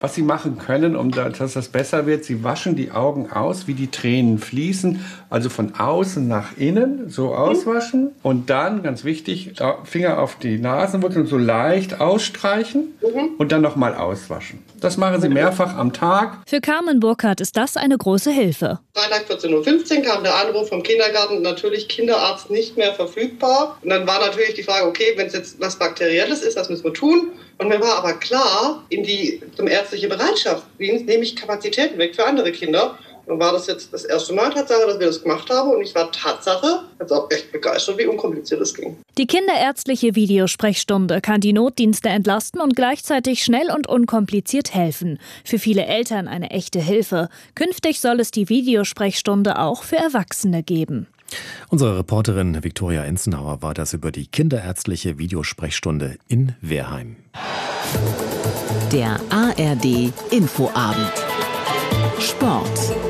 Was Sie machen können, dass das besser wird, Sie waschen die Augen aus, wie die Tränen fließen. Also von außen nach innen, so auswaschen. Und dann, ganz wichtig, Finger auf die Nasenwurzeln so leicht ausstreichen und dann nochmal auswaschen. Das machen Sie mehrfach am Tag. Für Carmen Burkhardt ist das eine große Hilfe. Freitag 14.15 Uhr kam der Anruf vom Kindergarten, natürlich Kinderarzt nicht mehr verfügbar. Und dann war natürlich die Frage, okay, wenn es jetzt was Bakterielles ist, was müssen wir tun? Und mir war aber klar, zum ärztlichen Bereitschaftsdienst nehme ich Kapazitäten weg für andere Kinder. Und war das jetzt das erste Mal Tatsache, dass wir das gemacht haben. Und ich war Tatsache jetzt auch echt begeistert, wie unkompliziert es ging. Die kinderärztliche Videosprechstunde kann die Notdienste entlasten und gleichzeitig schnell und unkompliziert helfen. Für viele Eltern eine echte Hilfe. Künftig soll es die Videosprechstunde auch für Erwachsene geben. Unsere Reporterin Viktoria Enzenhauer war das über die kinderärztliche Videosprechstunde in Wehrheim. Der ARD Infoabend. Sport.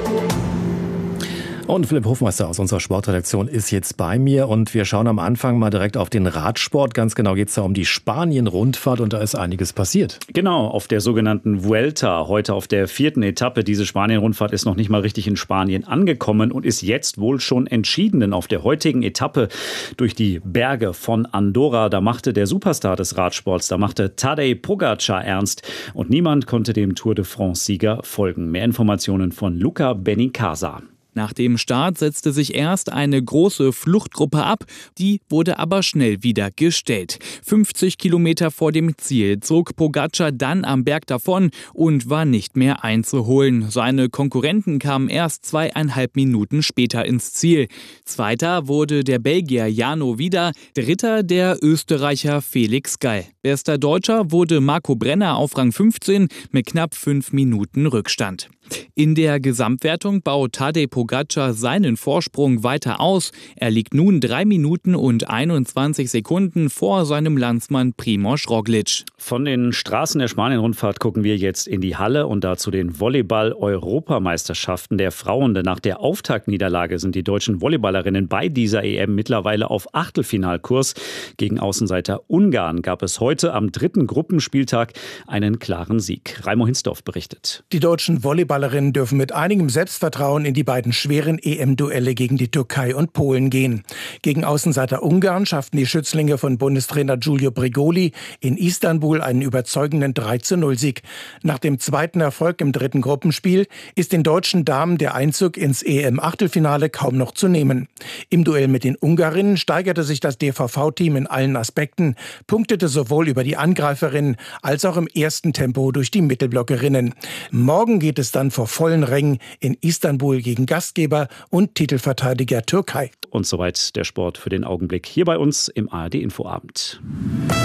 Und Philipp Hofmeister aus unserer Sportredaktion ist jetzt bei mir und wir schauen am Anfang mal direkt auf den Radsport. Ganz genau geht es da um die Spanien-Rundfahrt und da ist einiges passiert. Genau, auf der sogenannten Vuelta, heute auf der 4. Etappe. Diese Spanien-Rundfahrt ist noch nicht mal richtig in Spanien angekommen und ist jetzt wohl schon entschieden. Denn auf der heutigen Etappe durch die Berge von Andorra, da machte der Superstar des Radsports, da machte Tadej Pogačar ernst und niemand konnte dem Tour de France-Sieger folgen. Mehr Informationen von Luca Benincasa. Nach dem Start setzte sich erst eine große Fluchtgruppe ab, die wurde aber schnell wieder gestellt. 50 Kilometer vor dem Ziel zog Pogačar dann am Berg davon und war nicht mehr einzuholen. Seine Konkurrenten kamen erst 2,5 Minuten später ins Ziel. Zweiter wurde der Belgier Jano Wieder, dritter der Österreicher Felix Gall. Bester Deutscher wurde Marco Brenner auf Rang 15 mit knapp 5 Minuten Rückstand. In der Gesamtwertung baut Tadej Pogačar seinen Vorsprung weiter aus. Er liegt nun 3 Minuten und 21 Sekunden vor seinem Landsmann Primož Roglič. Von den Straßen der Spanien-Rundfahrt gucken wir jetzt in die Halle und dazu den Volleyball-Europameisterschaften der Frauen. Denn nach der Auftaktniederlage sind die deutschen Volleyballerinnen bei dieser EM mittlerweile auf Achtelfinalkurs. Gegen Außenseiter Ungarn gab es heute am 3. Gruppenspieltag einen klaren Sieg. Raimo Hinsdorf berichtet. Die deutschen Volleyballerinnen dürfen mit einigem Selbstvertrauen in die beiden schweren EM-Duelle gegen die Türkei und Polen gehen. Gegen Außenseiter Ungarn schafften die Schützlinge von Bundestrainer Giulio Brigoli in Istanbul einen überzeugenden 3:0-Sieg. Nach dem zweiten Erfolg im 3. Gruppenspiel ist den deutschen Damen der Einzug ins EM-Achtelfinale kaum noch zu nehmen. Im Duell mit den Ungarinnen steigerte sich das DVV-Team in allen Aspekten, punktete sowohl über die Angreiferinnen als auch im ersten Tempo durch die Mittelblockerinnen. Morgen geht es dann vor vollen Rängen in Istanbul gegen Gastgeber und Titelverteidiger Türkei. Und soweit der Sport für den Augenblick hier bei uns im ARD Infoabend.